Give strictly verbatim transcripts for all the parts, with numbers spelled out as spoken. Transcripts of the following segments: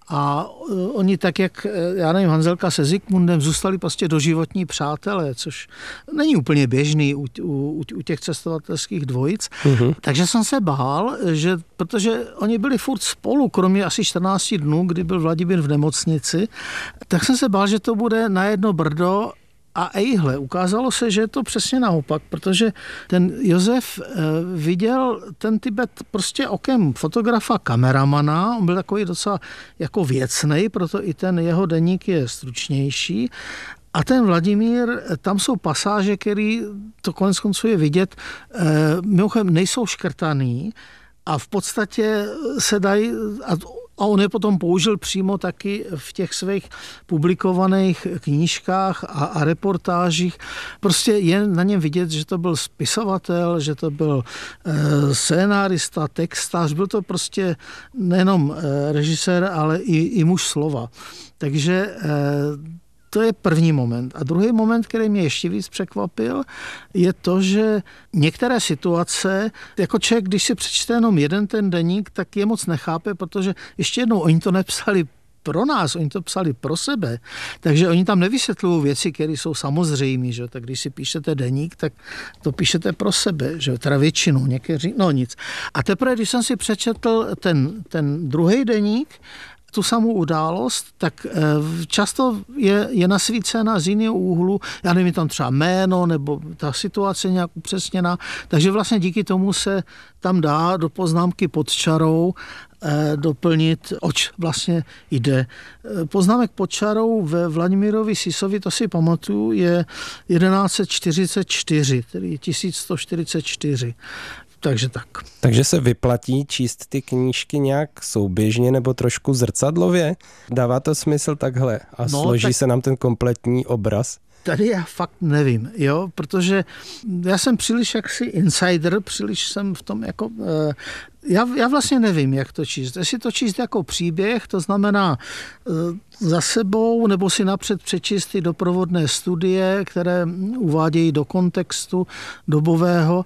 A oni tak, jak, já nevím, Hanzelka se Zikmundem zůstali prostě doživotní přátelé, což není úplně běžný u, u, u těch cestovatelských dvojic. Mm-hmm. Takže jsem se bál, že, protože oni byli furt spolu, kromě asi čtrnáct dnů, kdy byl Vladimír v nemocnici, tak jsem se bál, že to bude na jedno brdo. A ejhle, ukázalo se, že je to přesně naopak, protože ten Josef viděl ten Tibet prostě okem fotografa, kameramana, on byl takový docela jako věcnej, proto i ten jeho deník je stručnější. A ten Vladimír, tam jsou pasáže, které to konec konců je vidět, mimochodem nejsou škrtaný a v podstatě se dají... A on je potom použil přímo taky v těch svých publikovaných knížkách a, a reportážích. Prostě je na něm vidět, že to byl spisovatel, že to byl e, scénárista, textař, byl to prostě nejenom e, režisér, ale i, i muž slova. Takže e, to je první moment. A druhý moment, který mě ještě víc překvapil, je to, že některé situace, jako člověk, když si přečte jenom jeden ten deník, tak je moc nechápe, protože ještě jednou oni to nepsali pro nás, oni to psali pro sebe, takže oni tam nevysvětlují věci, které jsou samozřejmé, že? Tak když si píšete deník, tak to píšete pro sebe, že? Teda většinou, někteří, no nic. A teprve, když jsem si přečetl ten, ten druhý deník, tu samou událost, tak často je, je nasvícena z jiného úhlu, já nevím, tam třeba jméno, nebo ta situace nějak upřesněná, takže vlastně díky tomu se tam dá do poznámky pod čarou doplnit, oč vlastně jde. Poznámek pod čarou ve Vladimírovi Sisovi, to si pamatuju, je jedenáct set čtyřicet čtyři, tedy tisíc sto čtyřicet čtyři. Takže tak. Takže se vyplatí číst ty knížky nějak souběžně nebo trošku zrcadlově? Dává to smysl takhle a no, složí tak se nám ten kompletní obraz? Tady já fakt nevím, jo, protože já jsem příliš jaksi insider, příliš jsem v tom jako... Já, já vlastně nevím, jak to číst. Jestli to číst jako příběh, to znamená za sebou, nebo si napřed přečíst ty doprovodné studie, které uvádějí do kontextu dobového.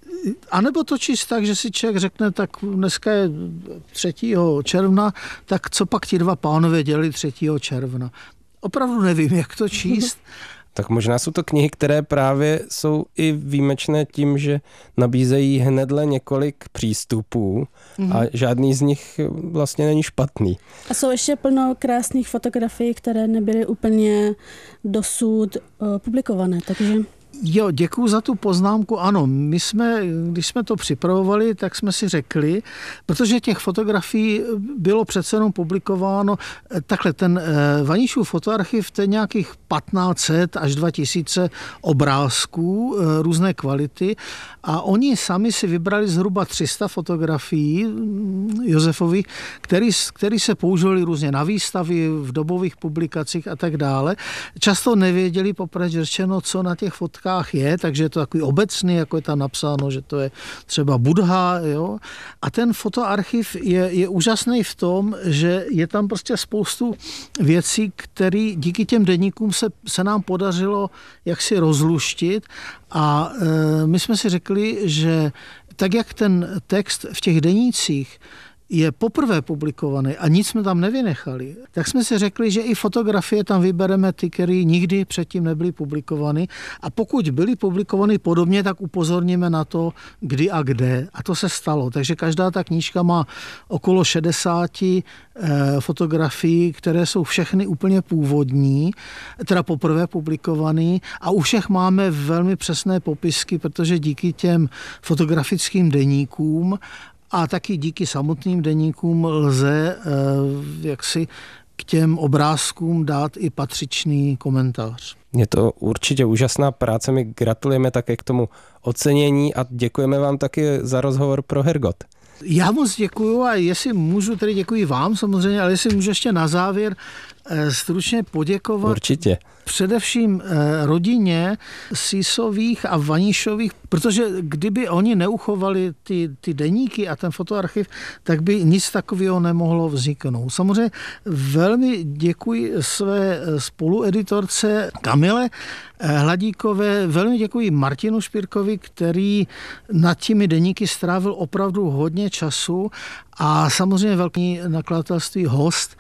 A nebo to číst tak, že si člověk řekne, tak dneska je třetího června, tak co pak ti dva pánové dělali třetího června. Opravdu nevím, jak to číst. Tak možná jsou to knihy, které právě jsou i výjimečné tím, že nabízejí hnedle několik přístupů mm. a žádný z nich vlastně není špatný. A jsou ještě plno krásných fotografií, které nebyly úplně dosud uh, publikované, takže... Jo, děkuju za tu poznámku. Ano, my jsme, když jsme to připravovali, tak jsme si řekli, protože těch fotografií bylo přece jenom publikováno, takhle ten Vaníšův fotoarchiv, to je nějakých patnáct set až dva tisíce obrázků různé kvality a oni sami si vybrali zhruba tři sta fotografií Josefových, který, který se používali různě na výstavy, v dobových publikacích a tak dále. Často nevěděli, popravdě řečeno, co na těch fotkách je, takže je to takový obecný, jako je tam napsáno, že to je třeba Buddha, jo. A ten fotoarchiv je, je úžasný v tom, že je tam prostě spoustu věcí, které díky těm deníkům se, se nám podařilo jaksi rozluštit a e, my jsme si řekli, že tak, jak ten text v těch denících je poprvé publikovaný a nic jsme tam nevynechali, tak jsme si řekli, že i fotografie tam vybereme ty, které nikdy předtím nebyly publikovány a pokud byly publikovány podobně, tak upozorníme na to, kdy a kde. A to se stalo. Takže každá ta knížka má okolo šedesát fotografií, které jsou všechny úplně původní, teda poprvé publikované a u všech máme velmi přesné popisky, protože díky těm fotografickým deníkům a taky díky samotným deníkům lze jaksi k těm obrázkům dát i patřičný komentář. Je to určitě úžasná práce, my gratulujeme také k tomu ocenění a děkujeme vám taky za rozhovor pro Hergot. Já moc děkuju a jestli můžu, tedy děkuji vám samozřejmě, ale jestli můžu ještě na závěr stručně poděkovat. Určitě. Především rodině Sisových a Vaníšových, protože kdyby oni neuchovali ty, ty deníky a ten fotoarchiv, tak by nic takového nemohlo vzniknout. Samozřejmě velmi děkuji své spolueditorce Kamile Hladíkové, velmi děkuji Martinu Špirkovi, který nad těmi deníky strávil opravdu hodně času a samozřejmě velký nakladatelství Host,